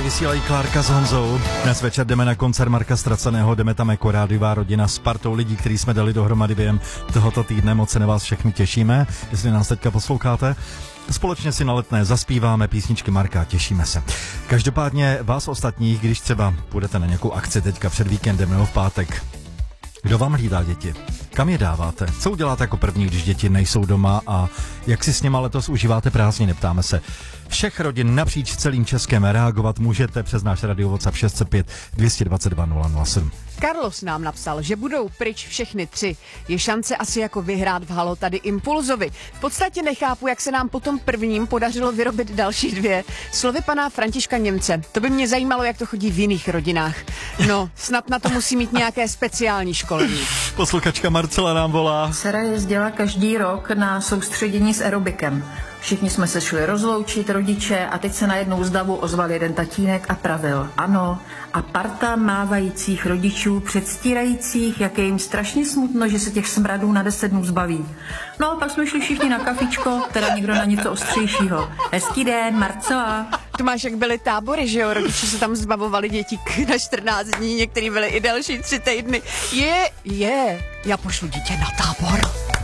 vysílají Klárka s Honzou. Dnes večer jdeme na koncert Marka Ztraceného, jdeme tam jako rádiová rodina s partou lidí, který jsme dali dohromady během tohoto týdne. Moc se na vás všechny těšíme, jestli nás teďka posloucháte. Společně si na Letné zaspíváme písničky Marka, těšíme se. Každopádně vás ostatních, když třeba půjdete na nějakou akci teďka před víkendem nebo v pátek, kdo vám hlídá děti? Kam je dáváte? Co uděláte jako první, když děti nejsou doma a jak si s nima letos užíváte prázdniny? Ptáme se všech rodin napříč celým Českem. Reagovat můžete přes náš radio WhatsApp 605 222 007. Carlos nám napsal, že budou pryč všechny 3. Je šance asi jako vyhrát v Halo tady Impulzovi. V podstatě nechápu, jak se nám po tom prvním podařilo vyrobit další 2. Slovy pana Františka Němce. To by mě zajímalo, jak to chodí v jiných rodinách. No, snad na to musí mít nějaké speciální školení. Posluchačka Marcela nám volá. Dcera jezdila každý rok na soustředění s aerobikem. Všichni jsme se šli rozloučit, rodiče, a teď se najednou z davu ozval jeden tatínek a pravil ano. A parta mávajících rodičů, předstírajících, jak je jim strašně smutno, že se těch smradů na 10 dnů zbaví. No, pak jsme šli všichni na kafičko, teda někdo na něco ostřejšího. Hezký den, Marcela. To máš, jak byly tábory, že jo? Rodiče se tam zbavovali děti na 14 dní, některý byly i další 3 týdny. Já pošlu dítě na tábor.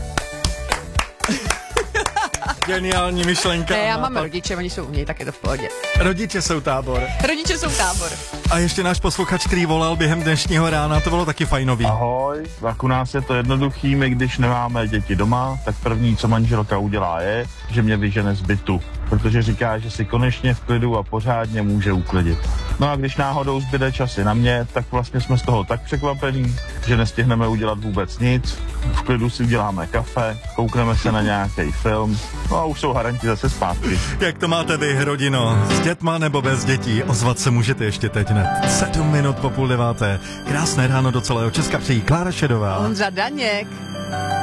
Geniální myšlenka. Ne, já mám rodiče, oni jsou u něj, tak je to v pohodě. Rodiče jsou tábor. Rodiče jsou tábor. A ještě náš posluchač, který volal během dnešního rána, to bylo taky fajnový. Ahoj, tak u nás je to jednoduchý, my když nemáme děti doma, tak první, co manželka udělá je, že mě vyžene z bytu, protože říká, že si konečně v klidu a pořádně může uklidit. No a když náhodou zbyde časy na mě, tak vlastně jsme z toho tak překvapení, že nestihneme udělat vůbec nic, v klidu si uděláme kafe, koukneme se na nějaký film, no a už jsou haranti zase zpátky. Jak to máte vy, rodino? S dětma nebo bez dětí? Ozvat se můžete ještě teď hned. 7 minut po 8:30. Krásné ráno do celého Česka přejí Klára Šedová. Honza Daněk.